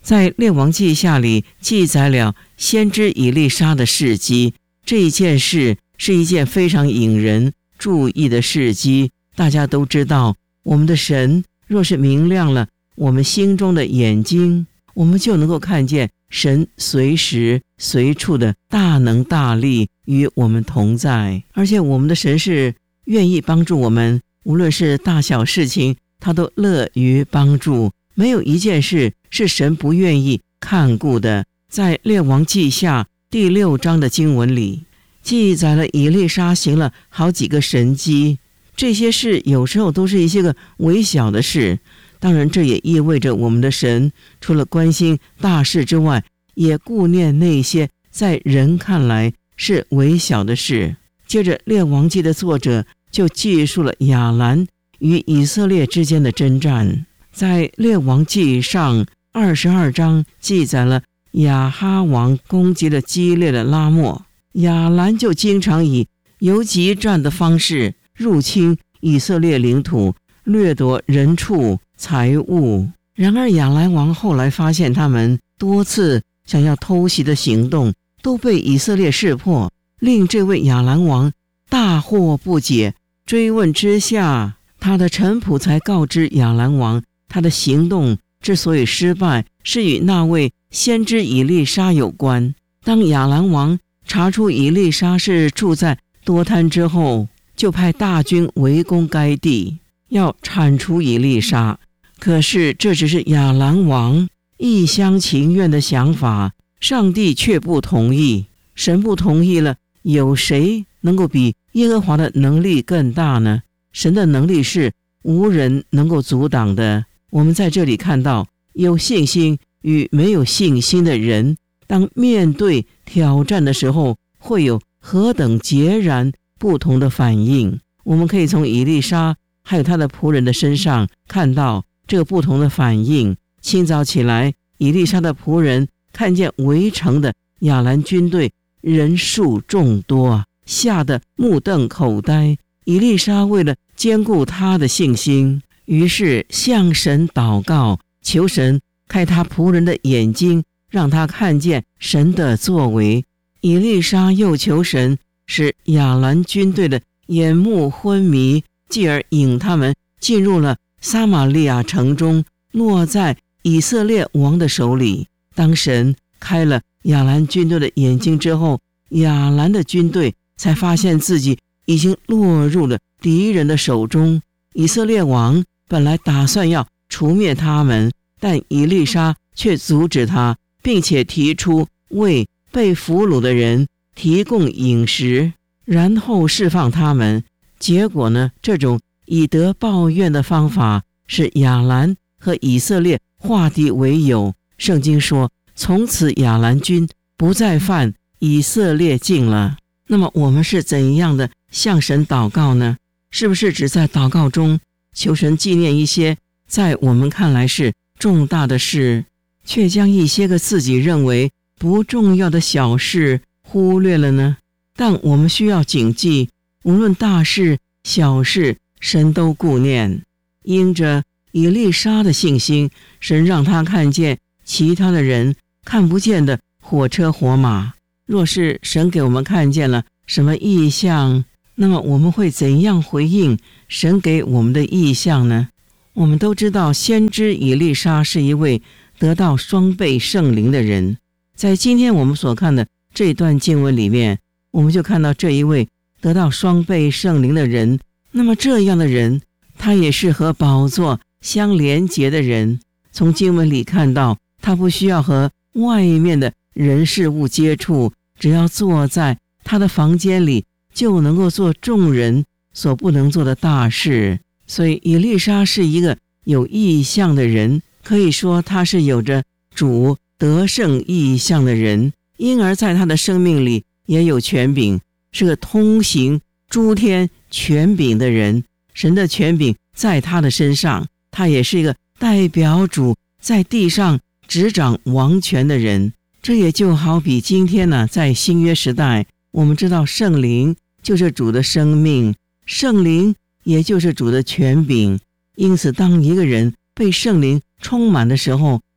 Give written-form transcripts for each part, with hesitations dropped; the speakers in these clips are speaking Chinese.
在列王记下里记载了先知以利沙的事迹，这一件事是一件非常引人注意的事迹。大家都知道，我们的神若是明亮了我们心中的眼睛，我们就能够看见神随时随处的大能大力与我们同在。而且我们的神是愿意帮助我们，无论是大小事情他都乐于帮助，没有一件事是神不愿意看顾的。在列王记下第6章的经文里记载了以利沙行了好几个神迹，这些事有时候都是一些个微小的事，当然这也意味着我们的神除了关心大事之外，也顾念那些在人看来是微小的事。接着列王记的作者就记述了亚兰与以色列之间的征战。在列王记上22章记载了亚哈王攻击了激烈的拉末，亚兰就经常以游击战的方式入侵以色列领土，掠夺人畜财物。然而亚兰王后来发现他们多次想要偷袭的行动都被以色列识破，令这位亚兰王大惑不解。追问之下，他的臣仆才告知亚兰王，他的行动之所以失败，是与那位先知以利沙有关。当亚兰王查出以利沙是住在多滩之后，就派大军围攻该地，要铲除以利沙。可是这只是亚兰王一厢情愿的想法，上帝却不同意。神不同意了，有谁能够比耶和华的能力更大呢？神的能力是无人能够阻挡的。我们在这里看到，有信心与没有信心的人，当面对挑战的时候，会有何等截然不同的反应。我们可以从以利沙还有他的仆人的身上看到这个不同的反应。清早起来，以利沙的仆人看见围城的亚兰军队人数众多，吓得目瞪口呆。以利沙为了坚固他的信心，于是向神祷告，求神开他仆人的眼睛，让他看见神的作为。以利沙又求神使亚兰军队的眼目昏迷，继而引他们进入了撒玛利亚城中，落在以色列王的手里。当神开了亚兰军队的眼睛之后，亚兰的军队才发现自己已经落入了敌人的手中。以色列王本来打算要除灭他们，但以利沙却阻止他，并且提出为被俘虏的人提供饮食，然后释放他们。结果呢，这种以德报怨的方法使亚兰和以色列化敌为友。圣经说，从此亚兰军不再犯以色列境了。那么我们是怎样的向神祷告呢？是不是只在祷告中求神纪念一些在我们看来是重大的事，却将一些个自己认为不重要的小事忽略了呢？但我们需要谨记，无论大事小事，神都顾念。因着以利沙的信心，神让他看见其他的人看不见的火车火马。若是神给我们看见了什么异象，那么我们会怎样回应神给我们的异象呢？我们都知道，先知以利沙是一位得到双倍圣灵的人。在今天我们所看的这段经文里面，我们就看到这一位得到双倍圣灵的人。那么这样的人，他也是和宝座相连结的人。从经文里看到，他不需要和外面的人事物接触，只要坐在他的房间里，就能够做众人所不能做的大事。所以以利沙是一个有异象的人，可以说他是有着主得胜异象的人，因而在他的生命里也有权柄，是个通行诸天权柄的人。神的权柄在他的身上，他也是一个代表主在地上执掌王权的人。这也就好比今天呢，在新约时代，我们知道圣灵就是主的生命，圣灵也就是主的权柄。因此当一个人被圣灵充满的时候，他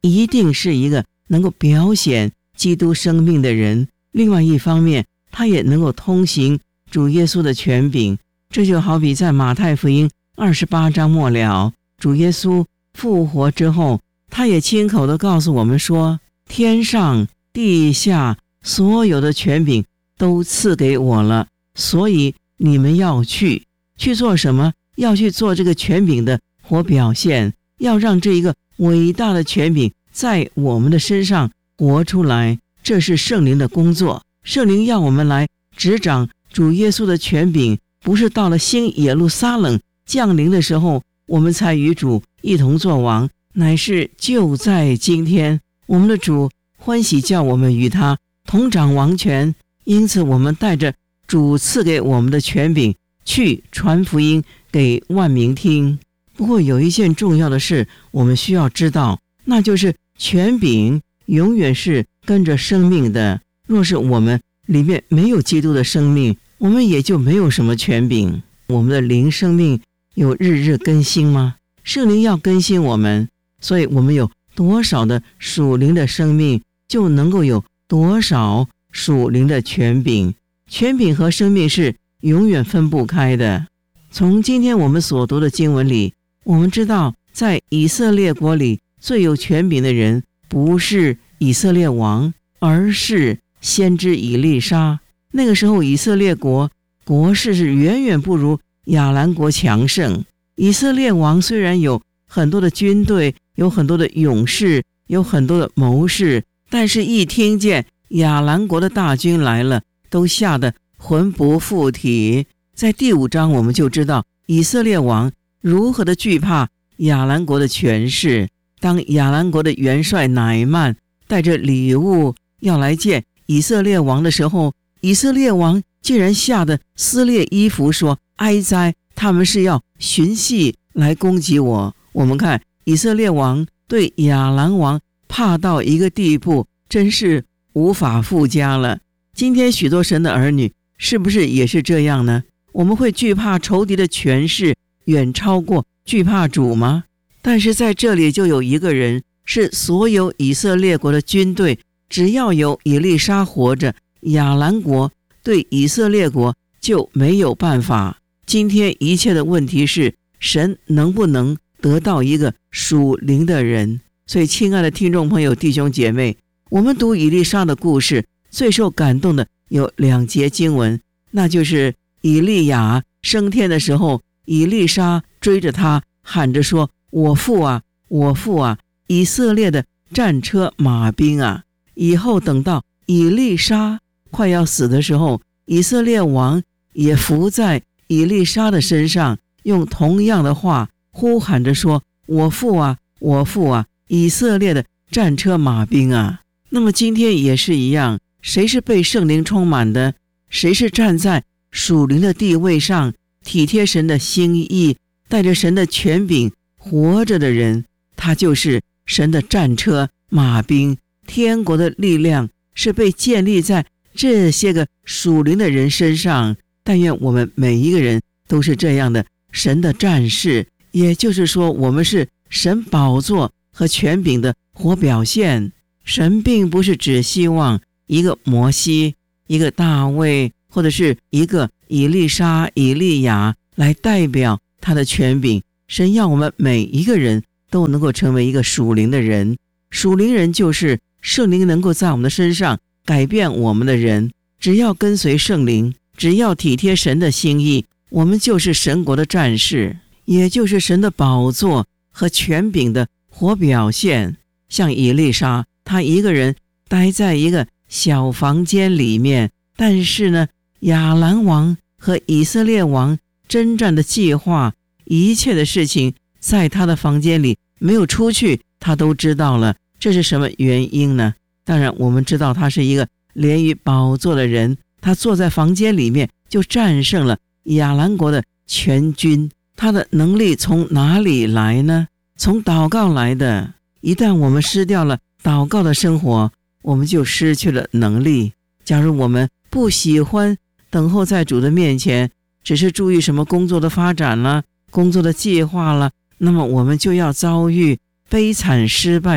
一定是一个能够表显基督生命的人，另外一方面他也能够通行主耶稣的权柄。这就好比在马太福音28章末了，主耶稣复活之后，他也亲口的告诉我们说，天上地下所有的权柄都赐给我了，所以你们要去做什么？要去做这个权柄的活表现，要让这一个伟大的权柄在我们的身上活出来。这是圣灵的工作，圣灵要我们来执掌主耶稣的权柄，不是到了新耶路撒冷降临的时候我们才与主一同作王，乃是就在今天，我们的主欢喜叫我们与他同掌王权。因此我们带着主赐给我们的权柄去传福音给万民听。不过有一件重要的事我们需要知道，那就是权柄永远是跟着生命的，若是我们里面没有基督的生命，我们也就没有什么权柄。我们的灵生命有日日更新吗？圣灵要更新我们，所以我们有多少的属灵的生命，就能够有多少属灵的权柄。权柄和生命是永远分不开的。从今天我们所读的经文里，我们知道在以色列国里最有权柄的人不是以色列王，而是先知以利沙。那个时候以色列国势是远远不如亚兰国强盛。以色列王虽然有很多的军队，有很多的勇士，有很多的谋士，但是一听见亚兰国的大军来了，都吓得魂不附体。在第5章我们就知道以色列王如何的惧怕亚兰国的权势。当亚兰国的元帅乃曼带着礼物要来见以色列王的时候，以色列王竟然吓得撕裂衣服，说哀哉，他们是要寻隙来攻击我。我们看以色列王对亚兰王怕到一个地步，真是无法复加了。今天许多神的儿女是不是也是这样呢？我们会惧怕仇敌的权势远超过惧怕主吗？但是在这里就有一个人，是所有以色列国的军队，只要有以利沙活着，亚兰国对以色列国就没有办法。今天一切的问题是神能不能得到一个属灵的人。所以亲爱的听众朋友弟兄姐妹，我们读以利沙的故事最受感动的有2节经文，那就是以利亚升天的时候，以利沙追着他喊着说，我父啊，我父啊，以色列的战车马兵啊。以后等到以利沙快要死的时候，以色列王也伏在以利沙的身上，用同样的话呼喊着说，我父啊，我父啊，以色列的战车马兵啊。那么今天也是一样，谁是被圣灵充满的，谁是站在属灵的地位上，体贴神的心意，带着神的权柄活着的人，他就是神的战车马兵。天国的力量是被建立在这些个属灵的人身上。但愿我们每一个人都是这样的神的战士，也就是说我们是神宝座和权柄的活表现。神并不是只希望一个摩西，一个大卫，或者是一个以利沙、以利亚来代表他的权柄。神要我们每一个人都能够成为一个属灵的人。属灵人就是圣灵能够在我们的身上改变我们的人。只要跟随圣灵，只要体贴神的心意，我们就是神国的战士，也就是神的宝座和权柄的活表现。像以利沙，他一个人待在一个小房间里面，但是呢，亚兰王和以色列王征战的计划，一切的事情在他的房间里没有出去，他都知道了。这是什么原因呢？当然我们知道他是一个连于宝座的人，他坐在房间里面就战胜了亚兰国的全军。他的能力从哪里来呢？从祷告来的。一旦我们失掉了祷告的生活，我们就失去了能力。假如我们不喜欢等候在主的面前，只是注意什么工作的发展工作的计划了，那么我们就要遭遇悲惨失败的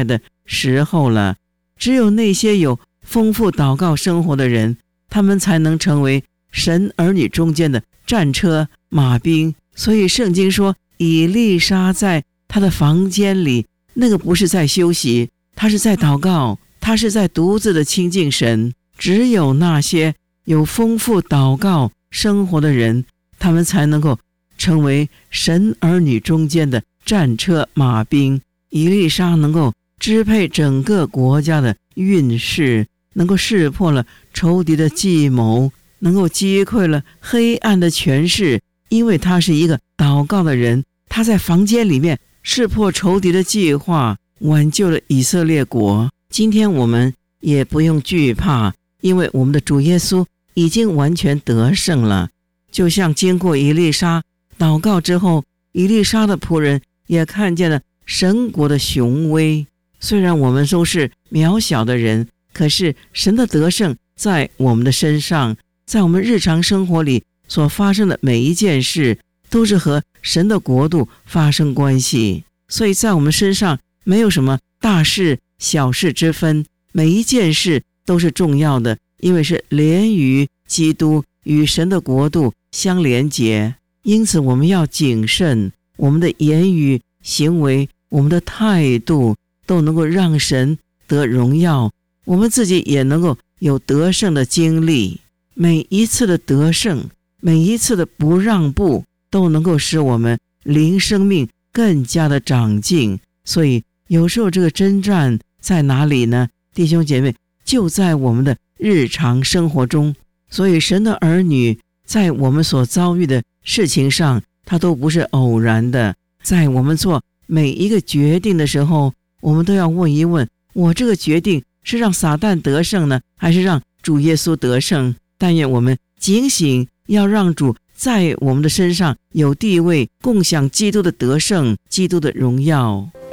时候了。只有那些有丰富祷告生活的人，他们才能成为神儿女中间的战车、马兵。所以圣经说，以利沙在他的房间里，那个不是在休息，他是在祷告，他是在独自的亲近神。只有那些有丰富祷告生活的人，他们才能够成为神儿女中间的战车、马兵。以利沙能够支配整个国家的运势，能够识破了仇敌的计谋，能够击溃了黑暗的权势，因为他是一个祷告的人。他在房间里面识破仇敌的计划，挽救了以色列国。今天我们也不用惧怕，因为我们的主耶稣已经完全得胜了。就像经过以利沙祷告之后，以利沙的仆人也看见了神国的雄威。虽然我们都是渺小的人，可是神的得胜在我们的身上，在我们日常生活里所发生的每一件事，都是和神的国度发生关系。所以在我们身上没有什么大事小事之分，每一件事都是重要的，因为是连于基督与神的国度相连结。因此我们要谨慎，我们的言语、行为、我们的态度都能够让神得荣耀，我们自己也能够有得胜的经历。每一次的得胜，每一次的不让步，都能够使我们灵生命更加的长进。所以有时候这个征战在哪里呢？弟兄姐妹，就在我们的日常生活中。所以神的儿女在我们所遭遇的事情上，它都不是偶然的。在我们做每一个决定的时候，我们都要问一问，我这个决定是让撒旦得胜呢，还是让主耶稣得胜？但愿我们警醒，要让主在我们的身上有地位，共享基督的得胜，基督的荣耀。